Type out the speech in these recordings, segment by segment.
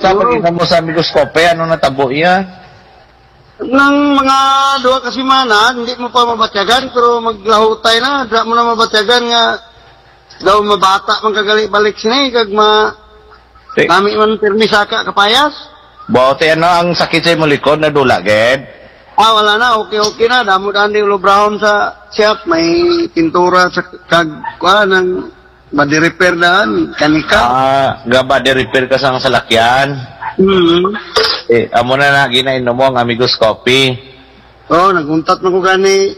Unsa pag mo sa amigos kope, ano natabo iya? Nang mga 2 ka semana, hindi mo pa mabatyagan, pero maglahutay na, di mo na mabatyagan nga, daw mabata man kagali balik sinay, kag nami man permisa ka kapayas. Bote ano ang sakit sa imong likod na dula, ged? Wala na, okay na, damo-daan di ulo brown sa shop, may pintura sa ng body repair daan, kanika. Gaba de repair ka sa salakyan. Amo na ginainom mo ang amigos coffee. Naguntat na ko gani.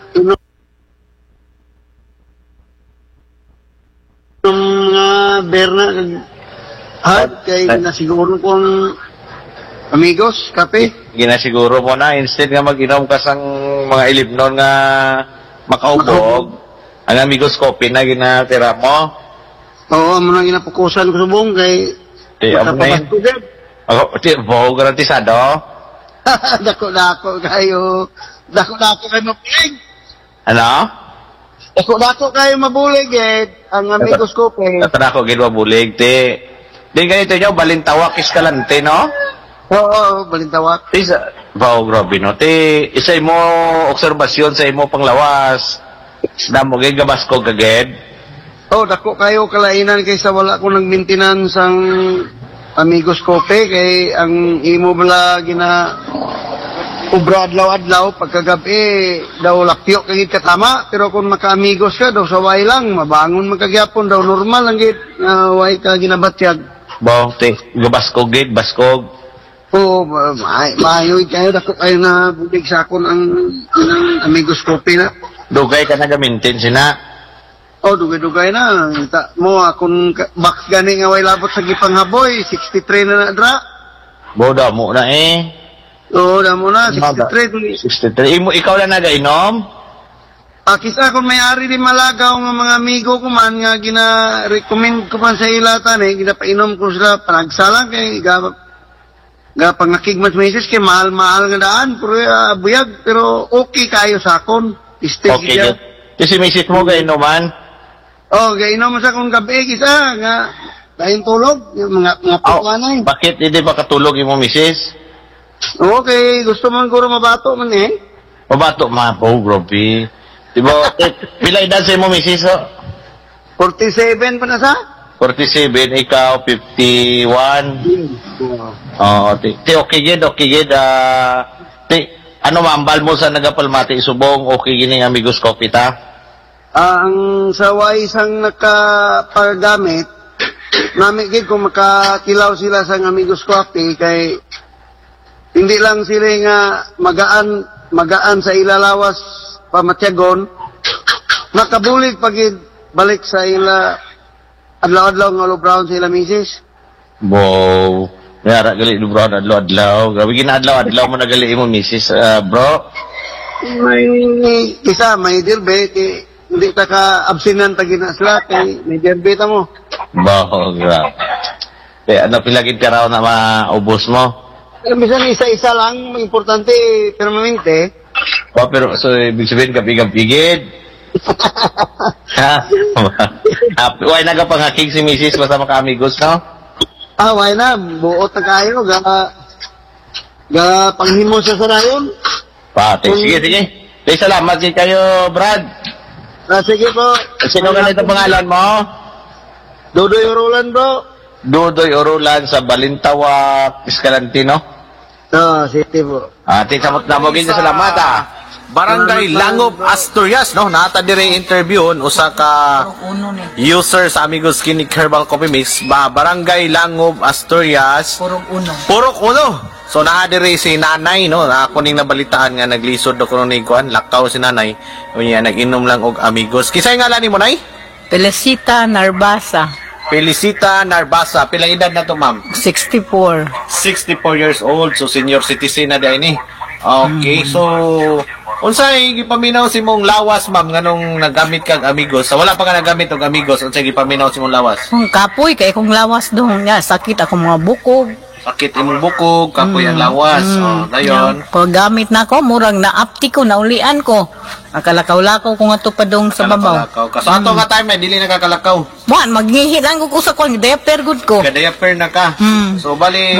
Mga berna kay nasiguro kong amigos, kape. Ginasiguro mo na, instead nga mag-inom ka sang mga ilibnon nga makaubog, ang amigos coffee na ginatira mo. Amo na ginapukusan ko subong kay makapabastugan. Boho garantisado? Dako-dako kayo. Dako-dako kayo mabulig. Ano? Dako-dako kayo mabulig ang amigos ko pe. Dako gid mabulig ti. Din ganito nyo, balintawak iskalante, no? Oo, balintawak. Boho grabe no. Ti isa mo obserbasyon sa imo panglawas. Damo gid gabasko kaged. Dako kayo kalainan kaysa wala ko nag-maintenance ang amigos kope kay ang imo bala gina ubra adlaw-adlaw pagkagabi daw lapyo kay katama pero kung maka-amigos ka daw saway lang mabangon magkagyapon daw normal lang gid way ka ginabatyag. Te gabaskog gid baskog. Maayoy kayo dako kayo na bulig sa akon ang amigos kope na. Dugay ka na gamintin sina. Dugay-dugay na. Kita mo, akong box gani nga way labot sa gipanghaboy, 63 na dra. Damo na Damo na, 63. 63. Ikaw lang nagainom? Kisa akong may-ari di malagaw ng mga amigo ko man, nga gina-recommend ko man sa ilatan ginapainom ko sila, panagsalang kay pangakigmas meses kay mahal-mahal nga daan, buyag, pero okay kayo sa akon. Okay, good. Kasi misis mo gainuman? Gainom sa akong gabi, kisa, nga, dahil tulog, yung mga puwanay. Bakit hindi ba katulog yung misis? Okay, gusto man guro mabato man Mabato ma, grabe. Diba, pila edad sa imo misis, 47 pa na sa? 47, ikaw 51. Okay gid. Ano mambal mo sa nagapalmati subong, okay gini amigos coffee ta? Ang saway isang nakapagamit, namin gid kung makakilaw sila sa amigos coffee kay hindi lang sila nga magaan sa ilalawas pamatyagon, makabulig pagid balik sa ila adlaw-adlaw nga ulo brown sa ila misis. Yara gali bro adlaw-adlaw. Grabe gina-adlaw-adlaw mo nagali mo misis, bro. May dirbe hindi ta ka absinan ta ginasla kay may dirbe ta mo. Grabe. Kaya pilagin ka raw na maubos mo? Bisan isa-isa lang, importante permanente. Pero so ibig sabihin kapigid-pigid. Why nagapangakig si misis basta maka-amigos, no? Why na, buot na kayo, panghimo sa sarayon. Sige. Salamat kayo, Brad. Sige po. Sino ka nito pangalan mo? Dudoy Orolan, bro. Dudoy Orolan sa Balintawak, Escalantino? City po. Samot na mo, salamat Barangay Langob, Asturias, no? Nata dire interview usa ka user sa Amigos Clinic Herbal Coffee Mix, Barangay Langob, Asturias. Purok uno. So naa dire si nanay, no? Ako ning nabalitaan nga naglisod do kuno ni kuan, lakaw si nanay. Unya nag-inom lang og amigos. Kisay ngalan nimo nay? Felicita Narbasa. Felicita Narbasa. Pilang edad na to, ma'am? 64. 64 years old. So senior citizen na din ni. Okay, so unsay gipaminaw si mong lawas, ma'am, nganong nagamit kag amigos? So, wala pa ka nagamit og amigos, unsay gipaminaw si mong lawas? Kapoy kay kung lawas doon niya, sakit ako mga bukog. Sakit imong bukog, kapoy ang lawas. Dayon. Kung gamit na ko, murang naapti ko, naulian ko. Nakalakaw-lakaw ko nga to pa doon sa babaw. So ato nga time, dili nakakalakaw. Buwan, magngihit lang ko sa kong diaper good ko. Diaper na ka. So bali